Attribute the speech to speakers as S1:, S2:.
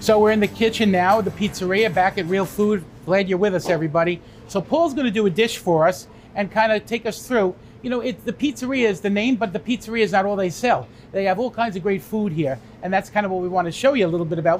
S1: So we're in the kitchen now, the pizzeria, back at Real Food. Glad you're with us, everybody. So Paul's going to do a dish for us and kind of take us through. You know, the pizzeria is the name, but the pizzeria is not all they sell. They have all kinds of great food here, and that's kind of what we want to show you a little bit about.